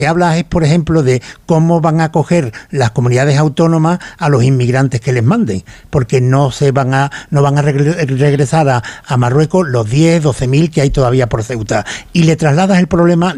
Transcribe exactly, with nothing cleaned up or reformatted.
hablas es, por ejemplo, de cómo van a acoger las comunidades autónomas a los inmigrantes que les manden, porque no se van a no van a regre- regresar a, a Marruecos los diez, doce mil que hay todavía por Ceuta. Y le trasladas el problema